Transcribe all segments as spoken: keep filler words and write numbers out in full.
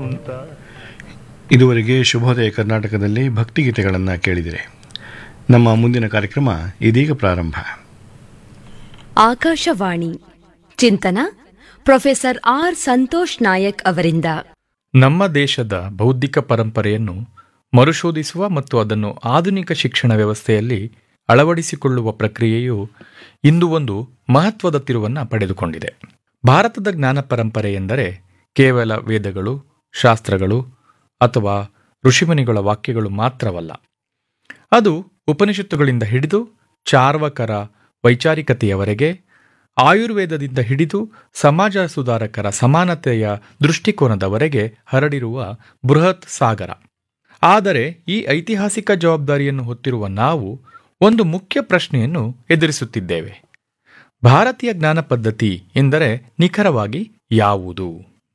ಇದುವರೆಗೆ ಶುಭೋದಯ ಕರ್ನಾಟಕದಲ್ಲಿ ಭಕ್ತಿಗೀತೆಗಳನ್ನು ಕೇಳಿದಿರಿ. ನಮ್ಮ ಮುಂದಿನ ಕಾರ್ಯಕ್ರಮ ಇದೀಗ ಪ್ರಾರಂಭ. ಆಕಾಶವಾಣಿ ಚಿಂತನ ಪ್ರೊಫೆಸರ್ ಆರ್ ಸಂತೋಷ್ ನಾಯಕ್ ಅವರಿಂದ. ನಮ್ಮ ದೇಶದ ಬೌದ್ಧಿಕ ಪರಂಪರೆಯನ್ನು ಮರುಶೋಧಿಸುವ ಮತ್ತು ಅದನ್ನು ಆಧುನಿಕ ಶಿಕ್ಷಣ ವ್ಯವಸ್ಥೆಯಲ್ಲಿ ಅಳವಡಿಸಿಕೊಳ್ಳುವ ಪ್ರಕ್ರಿಯೆಯು ಇಂದು ಒಂದು ಮಹತ್ವದ ತಿರುವನ್ನು ಪಡೆದುಕೊಂಡಿದೆ. ಭಾರತದ ಜ್ಞಾನ ಪರಂಪರೆ ಎಂದರೆ ಕೇವಲ ವೇದಗಳು, ಶಾಸ್ತ್ರಗಳು ಅಥವಾ ಋಷಿಮುನಿಗಳ ವಾಕ್ಯಗಳು ಮಾತ್ರವಲ್ಲ. ಅದು ಉಪನಿಷತ್ತುಗಳಿಂದ ಹಿಡಿದು ಚಾರ್ವಾಕರ ವೈಚಾರಿಕತೆಯವರೆಗೆ, ಆಯುರ್ವೇದದಿಂದ ಹಿಡಿದು ಸಮಾಜ ಸುಧಾರಕರ ಸಮಾನತೆಯ ದೃಷ್ಟಿಕೋನದವರೆಗೆ ಹರಡಿರುವ ಬೃಹತ್ ಸಾಗರ. ಆದರೆ ಈ ಐತಿಹಾಸಿಕ ಜವಾಬ್ದಾರಿಯನ್ನು ಹೊತ್ತಿರುವ ನಾವು ಒಂದು ಮುಖ್ಯ ಪ್ರಶ್ನೆಯನ್ನು ಎದುರಿಸುತ್ತಿದ್ದೇವೆ. ಭಾರತೀಯ ಜ್ಞಾನ ಪದ್ಧತಿ ಎಂದರೆ ನಿಖರವಾಗಿ ಯಾವುದು?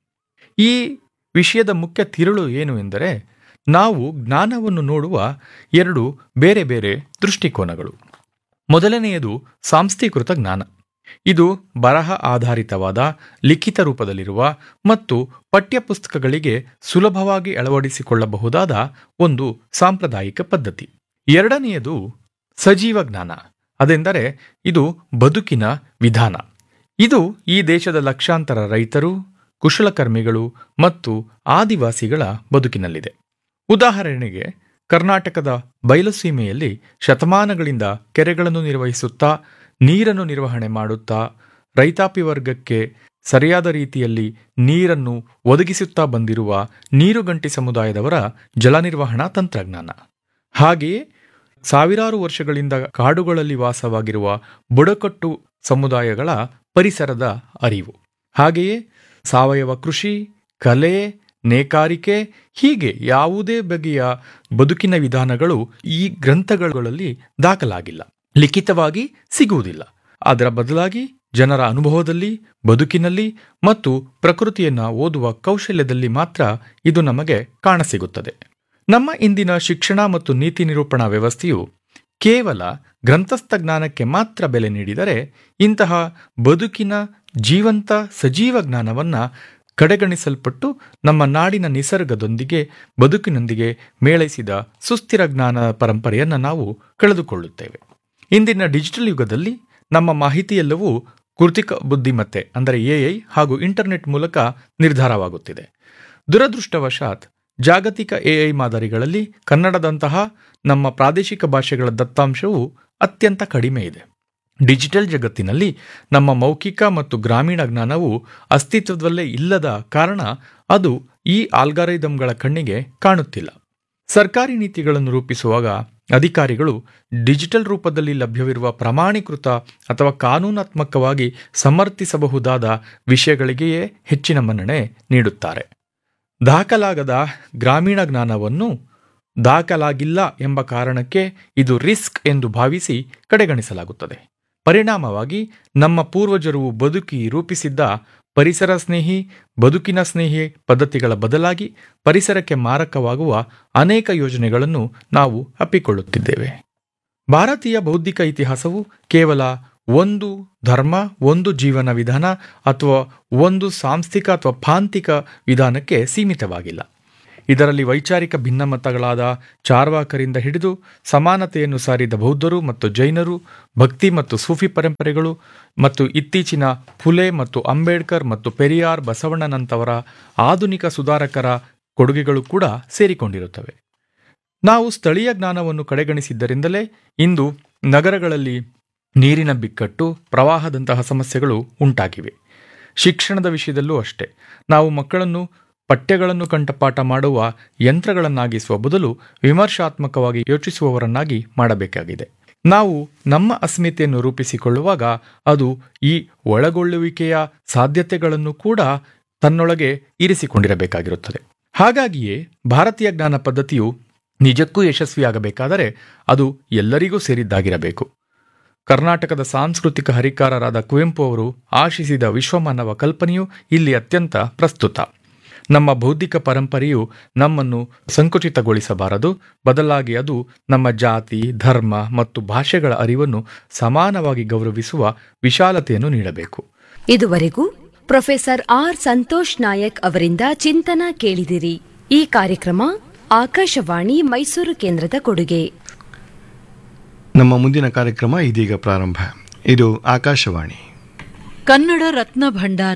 ಈ ವಿಷಯದ ಮುಖ್ಯ ತಿರುಳು ಏನು ಎಂದರೆ, ನಾವು ಜ್ಞಾನವನ್ನು ನೋಡುವ ಎರಡು ಬೇರೆ ಬೇರೆ ದೃಷ್ಟಿಕೋನಗಳು. ಮೊದಲನೆಯದು ಸಾಂಸ್ಥೀಕೃತ ಜ್ಞಾನ. ಇದು ಬರಹ ಆಧಾರಿತವಾದ, ಲಿಖಿತ ರೂಪದಲ್ಲಿರುವ ಮತ್ತು ಪಠ್ಯಪುಸ್ತಕಗಳಿಗೆ ಸುಲಭವಾಗಿ ಅಳವಡಿಸಿಕೊಳ್ಳಬಹುದಾದ ಒಂದು ಸಾಂಪ್ರದಾಯಿಕ ಪದ್ಧತಿ. ಎರಡನೆಯದು ಸಜೀವ ಜ್ಞಾನ. ಅದೆಂದರೆ ಇದು ಬದುಕಿನ ವಿಧಾನ. ಇದು ಈ ದೇಶದ ಲಕ್ಷಾಂತರ ರೈತರು, ಕುಶಲಕರ್ಮಿಗಳು ಮತ್ತು ಆದಿವಾಸಿಗಳ ಬದುಕಿನಲ್ಲಿದೆ. ಉದಾಹರಣೆಗೆ, ಕರ್ನಾಟಕದ ಬಯಲುಸೀಮೆಯಲ್ಲಿ ಶತಮಾನಗಳಿಂದ ಕೆರೆಗಳನ್ನು ನಿರ್ವಹಿಸುತ್ತಾ, ನೀರನ್ನು ನಿರ್ವಹಣೆ ಮಾಡುತ್ತಾ, ರೈತಾಪಿ ವರ್ಗಕ್ಕೆ ಸರಿಯಾದ ರೀತಿಯಲ್ಲಿ ನೀರನ್ನು ಒದಗಿಸುತ್ತಾ ಬಂದಿರುವ ನೀರುಗಂಟಿ ಸಮುದಾಯದವರ ಜಲ ನಿರ್ವಹಣಾ ತಂತ್ರಜ್ಞಾನ. ಹಾಗೆಯೇ ಸಾವಿರಾರು ವರ್ಷಗಳಿಂದ ಕಾಡುಗಳಲ್ಲಿ ವಾಸವಾಗಿರುವ ಬುಡಕಟ್ಟು ಸಮುದಾಯಗಳ ಪರಿಸರದ ಅರಿವು. ಹಾಗೆಯೇ ಸಾವಯವ ಕೃಷಿ, ಕಲೆ, ನೇಕಾರಿಕೆ, ಹೀಗೆ ಯಾವುದೇ ಬಗೆಯ ಬದುಕಿನ ವಿಧಾನಗಳು ಈ ಗ್ರಂಥಗಳಲ್ಲಿ ದಾಖಲಾಗಿಲ್ಲ, ಲಿಖಿತವಾಗಿ ಸಿಗುವುದಿಲ್ಲ. ಅದರ ಬದಲಾಗಿ ಜನರ ಅನುಭವದಲ್ಲಿ, ಬದುಕಿನಲ್ಲಿ ಮತ್ತು ಪ್ರಕೃತಿಯನ್ನು ಓದುವ ಕೌಶಲ್ಯದಲ್ಲಿ ಮಾತ್ರ ಇದು ನಮಗೆ ಕಾಣಸಿಗುತ್ತದೆ. ನಮ್ಮ ಇಂದಿನ ಶಿಕ್ಷಣ ಮತ್ತು ನೀತಿ ನಿರೂಪಣಾ ವ್ಯವಸ್ಥೆಯು ಕೇವಲ ಗ್ರಂಥಸ್ಥ ಜ್ಞಾನಕ್ಕೆ ಮಾತ್ರ ಬೆಲೆ ನೀಡಿದರೆ, ಇಂತಹ ಬದುಕಿನ ಜೀವಂತ ಸಜೀವ ಜ್ಞಾನವನ್ನು ಕಡೆಗಣಿಸಲ್ಪಟ್ಟು ನಮ್ಮ ನಾಡಿನ ನಿಸರ್ಗದೊಂದಿಗೆ, ಬದುಕಿನೊಂದಿಗೆ ಮೇಳೈಸಿದ ಸುಸ್ಥಿರ ಜ್ಞಾನ ಪರಂಪರೆಯನ್ನು ನಾವು ಕಳೆದುಕೊಳ್ಳುತ್ತೇವೆ. ಇಂದಿನ ಡಿಜಿಟಲ್ ಯುಗದಲ್ಲಿ ನಮ್ಮ ಮಾಹಿತಿಯೆಲ್ಲವೂ ಕೃತಿಕ ಬುದ್ಧಿಮತ್ತೆ ಅಂದರೆ ಎಐ ಹಾಗೂ ಇಂಟರ್ನೆಟ್ ಮೂಲಕ ನಿರ್ಧಾರವಾಗುತ್ತಿದೆ. ದುರದೃಷ್ಟವಶಾತ್ ಜಾಗತಿಕ ಎಐ ಮಾದರಿಗಳಲ್ಲಿ ಕನ್ನಡದಂತಹ ನಮ್ಮ ಪ್ರಾದೇಶಿಕ ಭಾಷೆಗಳ ದತ್ತಾಂಶವು ಅತ್ಯಂತ ಕಡಿಮೆ ಇದೆ. ಡಿಜಿಟಲ್ ಜಗತ್ತಿನಲ್ಲಿ ನಮ್ಮ ಮೌಖಿಕ ಮತ್ತು ಗ್ರಾಮೀಣ ಜ್ಞಾನವು ಅಸ್ತಿತ್ವದಲ್ಲೇ ಇಲ್ಲದ ಕಾರಣ ಅದು ಈ ಆಲ್ಗಾರಿದಮ್ಗಳ ಕಣ್ಣಿಗೆ ಕಾಣುತ್ತಿಲ್ಲ. ಸರ್ಕಾರಿ ನೀತಿಗಳನ್ನು ರೂಪಿಸುವಾಗ ಅಧಿಕಾರಿಗಳು ಡಿಜಿಟಲ್ ರೂಪದಲ್ಲಿ ಲಭ್ಯವಿರುವ ಪ್ರಮಾಣೀಕೃತ ಅಥವಾ ಕಾನೂನಾತ್ಮಕವಾಗಿ ಸಮರ್ಥಿಸಬಹುದಾದ ವಿಷಯಗಳಿಗೆಯೇ ಹೆಚ್ಚಿನ ಮನ್ನಣೆ ನೀಡುತ್ತಾರೆ. ದಾಖಲಾಗದ ಗ್ರಾಮೀಣ ಜ್ಞಾನವನ್ನು ದಾಖಲಾಗಿಲ್ಲ ಎಂಬ ಕಾರಣಕ್ಕೆ ಇದು ರಿಸ್ಕ್ ಎಂದು ಭಾವಿಸಿ ಕಡೆಗಣಿಸಲಾಗುತ್ತದೆ. ಪರಿಣಾಮವಾಗಿ ನಮ್ಮ ಪೂರ್ವಜರು ಬದುಕಿ ರೂಪಿಸಿದ್ದ ಪರಿಸರ ಸ್ನೇಹಿ, ಬದುಕಿನ ಸ್ನೇಹಿ ಪದ್ಧತಿಗಳ ಬದಲಾಗಿ ಪರಿಸರಕ್ಕೆ ಮಾರಕವಾಗುವ ಅನೇಕ ಯೋಜನೆಗಳನ್ನು ನಾವು ಅಪ್ಪಿಕೊಳ್ಳುತ್ತಿದ್ದೇವೆ. ಭಾರತೀಯ ಬೌದ್ಧಿಕ ಇತಿಹಾಸವು ಕೇವಲ ಒಂದು ಧರ್ಮ, ಒಂದು ಜೀವನ ವಿಧಾನ ಅಥವಾ ಒಂದು ಸಾಂಸ್ಥಿಕ ಅಥವಾ ಪಾಂಥಿಕ ವಿಧಾನಕ್ಕೆ ಸೀಮಿತವಾಗಿಲ್ಲ. ಇದರಲ್ಲಿ ವೈಚಾರಿಕ ಭಿನ್ನಮತಗಳಾದ ಚಾರ್ವಾಕರಿಂದ ಹಿಡಿದು ಸಮಾನತೆಯನ್ನು ಸಾರಿದ ಬೌದ್ಧರು ಮತ್ತು ಜೈನರು, ಭಕ್ತಿ ಮತ್ತು ಸೂಫಿ ಪರಂಪರೆಗಳು ಮತ್ತು ಇತ್ತೀಚಿನ ಫುಲೆ ಮತ್ತು ಅಂಬೇಡ್ಕರ್ ಮತ್ತು ಪೆರಿಯಾರ್, ಬಸವಣ್ಣನಂತವರ ಆಧುನಿಕ ಸುಧಾರಕರ ಕೊಡುಗೆಗಳು ಕೂಡ ಸೇರಿಕೊಂಡಿರುತ್ತವೆ. ನಾವು ಸ್ಥಳೀಯ ಜ್ಞಾನವನ್ನು ಕಡೆಗಣಿಸಿದ್ದರಿಂದಲೇ ಇಂದು ನಗರಗಳಲ್ಲಿ ನೀರಿನ ಬಿಕ್ಕಟ್ಟು, ಪ್ರವಾಹದಂತಹ ಸಮಸ್ಯೆಗಳು ಉಂಟಾಗಿವೆ. ಶಿಕ್ಷಣದ ವಿಷಯದಲ್ಲೂ ಅಷ್ಟೇ. ನಾವು ಮಕ್ಕಳನ್ನು ಪಠ್ಯಗಳನ್ನು ಕಂಠಪಾಠ ಮಾಡುವ ಯಂತ್ರಗಳನ್ನಾಗಿಸುವ ಬದಲು ವಿಮರ್ಶಾತ್ಮಕವಾಗಿ ಯೋಚಿಸುವವರನ್ನಾಗಿ ಮಾಡಬೇಕಾಗಿದೆ. ನಾವು ನಮ್ಮ ಅಸ್ಮಿತೆಯನ್ನು ರೂಪಿಸಿಕೊಳ್ಳುವಾಗ ಅದು ಈ ಒಳಗೊಳ್ಳುವಿಕೆಯ ಸಾಧ್ಯತೆಗಳನ್ನು ಕೂಡ ತನ್ನೊಳಗೆ ಇರಿಸಿಕೊಂಡಿರಬೇಕಾಗಿರುತ್ತದೆ. ಹಾಗಾಗಿಯೇ ಭಾರತೀಯ ಜ್ಞಾನ ಪದ್ಧತಿಯು ನಿಜಕ್ಕೂ ಯಶಸ್ವಿಯಾಗಬೇಕಾದರೆ ಅದು ಎಲ್ಲರಿಗೂ ಸೇರಿದ್ದಾಗಿರಬೇಕು. ಕರ್ನಾಟಕದ ಸಾಂಸ್ಕೃತಿಕ ಹರಿಕಾರರಾದ ಕುವೆಂಪು ಅವರು ಆಶಿಸಿದ ವಿಶ್ವಮಾನವ ಕಲ್ಪನೆಯು ಇಲ್ಲಿ ಅತ್ಯಂತ ಪ್ರಸ್ತುತ. ನಮ್ಮ ಬೌದ್ಧಿಕ ಪರಂಪರೆಯು ನಮ್ಮನ್ನು ಸಂಕುಚಿತಗೊಳಿಸಬಾರದು, ಬದಲಾಗಿ ಅದು ನಮ್ಮ ಜಾತಿ, ಧರ್ಮ ಮತ್ತು ಭಾಷೆಗಳ ಅರಿವನ್ನು ಸಮಾನವಾಗಿ ಗೌರವಿಸುವ ವಿಶಾಲತೆಯನ್ನು ನೀಡಬೇಕು. ಇದುವರೆಗೂ ಪ್ರೊಫೆಸರ್ ಆರ್ ಸಂತೋಷ್ ನಾಯಕ್ ಅವರಿಂದ ಚಿಂತನ ಕೇಳಿದಿರಿ. ಈ ಕಾರ್ಯಕ್ರಮ ಆಕಾಶವಾಣಿ ಮೈಸೂರು ಕೇಂದ್ರದ ಕೊಡುಗೆ. ನಮ್ಮ ಮುಂದಿನ ಕಾರ್ಯಕ್ರಮ ಇದೀಗ ಪ್ರಾರಂಭ. ಇದು ಆಕಾಶವಾಣಿ ಕನ್ನಡ ರತ್ನ ಭಂಡಾರ.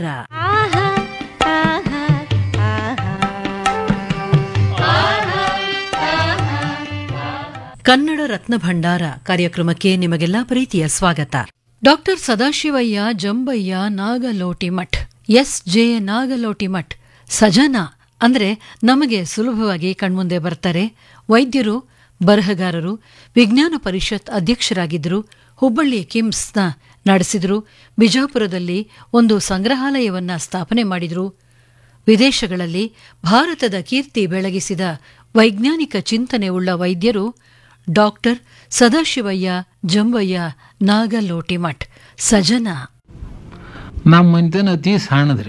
ಕನ್ನಡ ರತ್ನ ಭಂಡಾರ ಕಾರ್ಯಕ್ರಮಕ್ಕೆ ನಿಮಗೆಲ್ಲ ಪ್ರೀತಿಯ ಸ್ವಾಗತ. Doctor Sadashivaiah Jambayya Nagalotimath, S J Nagalotimath ಸಜನ ಅಂದ್ರೆ ನಮಗೆ ಸುಲಭವಾಗಿ ಕಣ್ಮುಂದೆ ಬರ್ತಾರೆ. ವೈದ್ಯರು, ಬರಹಗಾರರು, ವಿಜ್ಞಾನ ಪರಿಷತ್ ಅಧ್ಯಕ್ಷರಾಗಿದ್ದರು, ಹುಬ್ಬಳ್ಳಿ ಕಿಮ್ಸ್ನ ನಡೆಸಿದರು, ಬಿಜಾಪುರದಲ್ಲಿ ಒಂದು ಸಂಗ್ರಹಾಲಯವನ್ನ ಸ್ಥಾಪನೆ ಮಾಡಿದರು. ವಿದೇಶಗಳಲ್ಲಿ ಭಾರತದ ಕೀರ್ತಿ ಬೆಳಗಿಸಿದ ವೈಜ್ಞಾನಿಕ ಚಿಂತನೆ ಉಳ್ಳ ವೈದ್ಯರು ಡಾಕ್ಟರ್ ಸದಾಶಿವಯ್ಯ ಜಂಬಯ್ಯ ನಾಗಲೋಟಿಮಠ್ ಸಜನ. ನಮ್ಮ ಮನೆತನ ಅತಿ ಸಣ್ಣದ್ರಿ.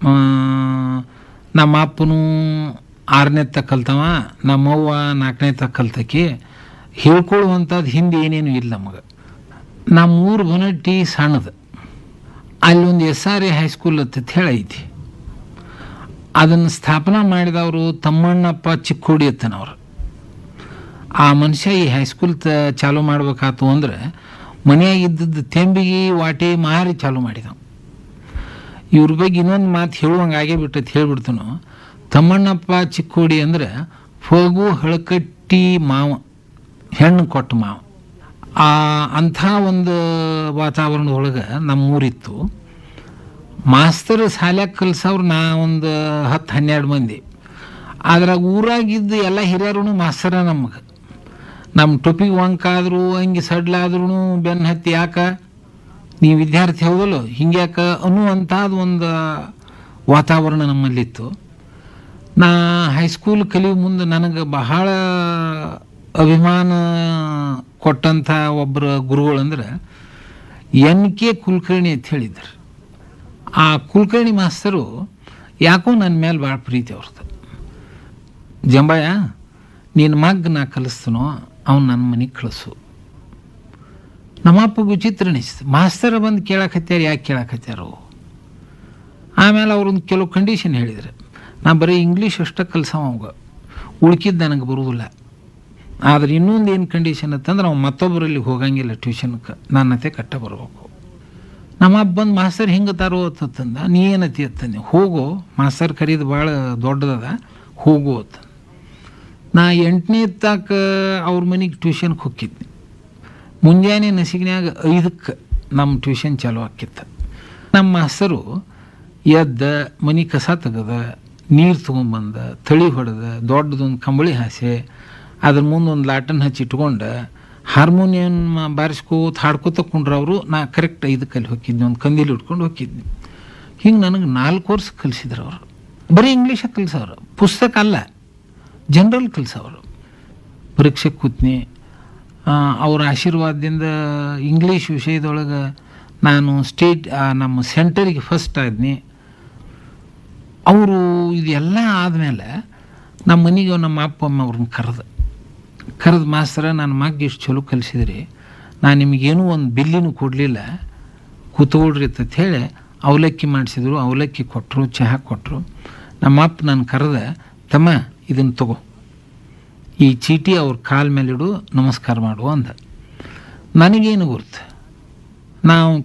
ನಮ್ಮ ಅಪ್ಪನು ಆರನೇ ತಕ್ಕ ಕಲ್ತವ, ನಮ್ಮವ್ವ ನಾಲ್ಕನೇ ತಕ್ಕ ಕಲ್ತಕಿ. ಹೇಳ್ಕೊಳ್ಳುವಂಥದ್ದು ಹಿಂದೆ ಏನೇನು ಇಲ್ಲ ನಮಗೆ. ನಮ್ಮ ಊರು ಬನಟ್ಟಿ ಸಣ್ಣದು. ಅಲ್ಲೊಂದು ಎಸ್ ಆರ್ ಎ ಹೈಸ್ಕೂಲ್ ಅಂತ ಹೇಳಿ ಐತಿ. ಅದನ್ನು ಸ್ಥಾಪನಾ ಮಾಡಿದವರು ತಮ್ಮಣ್ಣಪ್ಪ ಚಿಕ್ಕೋಡಿ ಅತ್ತನವ್ರು. ಆ ಮನುಷ್ಯ ಈ ಹೈಸ್ಕೂಲ್ ತ ಚಾಲೂ ಮಾಡ್ಬೇಕಾತು ಅಂದ್ರೆ ಮನೆಯಾಗ ಇದ್ದದ್ದು ತೆಂಬಿಗೆ ವಾಟೆ ಮಾರಿ ಚಾಲೂ ಮಾಡಿದವು. ಇವ್ರ ಬಗ್ಗೆ ಇನ್ನೊಂದು ಮಾತು ಹೇಳುವಂಗೆ ಆಗೇ ಬಿಟ್ಟೈತೆ, ಹೇಳ್ಬಿಡ್ತನು. ತಮ್ಮಣ್ಣಪ್ಪ ಚಿಕ್ಕೋಡಿ ಅಂದ್ರೆ ಫಗು ಹಳಕಟ್ಟಿ ಮಾವ, ಹೆಣ್ಣು ಕೊಟ್ಟ ಮಾವ. ಆ ಅಂಥ ಒಂದು ವಾತಾವರಣದೊಳಗೆ ನಮ್ಮೂರಿತ್ತು. ಮಾಸ್ತರ್ ಶಾಲ್ಯಾಗ ಕಲ್ಸವ್ರು ನಾ ಒಂದು ಹತ್ತು ಹನ್ನೆರಡು ಮಂದಿ. ಅದ್ರಾಗ ಊರಾಗಿದ್ದು ಎಲ್ಲ ಹಿರಿಯರು ಮಾಸ್ತರ. ನಮಗೆ ನಮ್ಮ ಟೊಪಿಗೆ ವಂಕಾದ್ರು ಹಂಗೆ ಸಡ್ಲಾದ್ರೂ ಬೆನ್ನು ಹತ್ತಿ ಯಾಕ ನೀವು ವಿದ್ಯಾರ್ಥಿ ಹೌದಲ್ಲ ಹಿಂಗ್ಯಾಕ ಅನ್ನುವಂಥದ್ದು ಒಂದು ವಾತಾವರಣ ನಮ್ಮಲ್ಲಿತ್ತು. ನಾ ಹೈಸ್ಕೂಲ್ ಕಲಿಯೋ ಮುಂದೆ ನನಗೆ ಬಹಳ ಅಭಿಮಾನ ಕೊಟ್ಟಂಥ ಒಬ್ಬರ ಗುರುಗಳಂದ್ರೆ ಎನ್ ಕೆ ಕುಲಕರ್ಣಿ ಅಂತ ಹೇಳಿದ್ರು. ಆ ಕುಲಕರ್ಣಿ ಮಾಸ್ತರು ಯಾಕೋ ನನ್ನ ಮೇಲೆ ಭಾಳ ಪ್ರೀತಿ ಅವ್ರದ್ದು. ಜಂಬಯ್ಯ, ನೀನು ಮಗ್ ನಾ ಕಲಿಸ್ತನೋ ಅವ್ನು ನನ್ನ ಮನೆಗೆ ಕಳಿಸು. ನಮ್ಮಪ್ಪ ವಿಚಿತ್ರ ಅನಿಸ್ತು. ಮಾಸ್ತರ ಬಂದು ಕೇಳಕತ್ಯಾರ, ಯಾಕೆ ಕೇಳಕತ್ಯಾರು? ಆಮೇಲೆ ಅವ್ರೊಂದು ಕೆಲವು ಕಂಡೀಷನ್ ಹೇಳಿದ್ರು. ನಾ ಬರೀ ಇಂಗ್ಲೀಷ್ ಅಷ್ಟೇ ಕಲ್ಸವ, ಅವಾಗ ಉಳ್ಕಿದ್ದು ನನಗೆ ಬರುವುದಿಲ್ಲ. ಆದ್ರೆ ಇನ್ನೊಂದು ಏನು ಕಂಡೀಷನ್ ಅಂತಂದ್ರೆ ಅವ್ನು ಮತ್ತೊಬ್ಬರಲ್ಲಿ ಹೋಗಂಗಿಲ್ಲ ಟ್ಯೂಷನ್ಗೆ, ನನ್ನ ಅತ್ತೆ ಕಟ್ಟ ಬರಬೇಕು. ನಮ್ಮಪ್ಪ ಬಂದು ಮಾಸ್ತರ್ ಹಿಂಗೆ ತಾರೋ ಅಂತಂದ. ನೀ ಏನತಿ ಅಂತಂದೆ. ಹೋಗೋ, ಮಾಸ್ತರ್ ಕರೀದು ಭಾಳ ದೊಡ್ಡದದ, ಹೋಗು ಅಂತ. ನಾ ಎಂಟನೇ ತಾಕ ಅವ್ರ ಮನೆಗೆ ಟ್ಯೂಷನ್ಗೆ ಹೋಗಿದ್ನಿ. ಮುಂಜಾನೆ ನಸಿಗಿನ್ಯಾಗ ಐದಕ್ಕೆ ನಮ್ಮ ಟ್ಯೂಷನ್ ಚಾಲು ಆಕಿತ್ತು. ನಮ್ಮ ಮಾಸ್ತರು ಎದ್ದ ಮನೆ ಕಸ ತೆಗೆದ, ನೀರು ತೊಗೊಂಬಂದ, ತಳಿ ಹೊಡೆದ, ದೊಡ್ಡದೊಂದು ಕಂಬಳಿ ಹಾಸೆ, ಅದ್ರ ಮುಂದೆ ಒಂದು ಲಾಟನ್ ಹಚ್ಚಿ ಇಟ್ಕೊಂಡು ಹಾರ್ಮೋನಿಯಂ ಬಾರಿಸ್ಕೋತ ಹಾಡ್ಕೋತ ಕುಂಡ್ರವರು. ನಾ ಕರೆಕ್ಟ್ ಐದಕ್ಕೆ ಅಲ್ಲಿ ಹೋಗಿದ್ನಿ, ಒಂದು ಕಂದೀಲಿ ಇಟ್ಕೊಂಡು ಹೋಗಿದ್ನಿ. ಹಿಂಗೆ ನನಗೆ ನಾಲ್ಕು ವರ್ಷ ಕಲಿಸಿದ್ರು ಅವರು. ಬರೀ ಇಂಗ್ಲೀಷಾಗ ಕಲಿಸೋರು, ಪುಸ್ತಕ ಅಲ್ಲ, ಜನರಲ್ ಕಲಿಸೋರು. ಪರೀಕ್ಷೆ ಕೂತ್ನಿ. ಅವ್ರ ಆಶೀರ್ವಾದದಿಂದ ಇಂಗ್ಲೀಷ್ ವಿಷಯದೊಳಗೆ ನಾನು ಸ್ಟೇಟ್ ನಮ್ಮ ಸೆಂಟರಿಗೆ ಫಸ್ಟ್ ಆದ್ನಿ. ಅವರು ಇದೆಲ್ಲ ಆದಮೇಲೆ ನಮ್ಮ ಮನೆಗೆ ನಮ್ಮ ಅಪ್ಪ ಅಮ್ಮ ಅವ್ರನ್ನ ಕರೆದು ಕರೆದು ಮಾಸ್ತರ, ನನ್ನ ಮಗ ಇಷ್ಟು ಚಲೋ ಕಲಿಸಿದ್ರಿ, ನಾನು ನಿಮಗೇನೂ ಒಂದು ಬಿಲ್ಲಿನೂ ಕೊಡಲಿಲ್ಲ, ಕೂತ್ಕೊಳ್ರಿ ಅಂತ ಹೇಳಿ ಅವಲಕ್ಕಿ ಮಾಡಿಸಿದ್ರು. ಅವಲಕ್ಕಿ ಕೊಟ್ಟರು, ಚಹಾ ಕೊಟ್ಟರು. ನಮ್ಮ ಅಪ್ಪ ನಾನು ಕರೆದ, ತಮ್ಮ ಇದನ್ನು ತಗೋ, ಈ ಚೀಟಿ ಅವ್ರ ಕಾಲ ಮೇಲಿಡು, ನಮಸ್ಕಾರ ಮಾಡು ಅಂದ. ನನಗೇನು ಗುರ್ತು, ನಾವು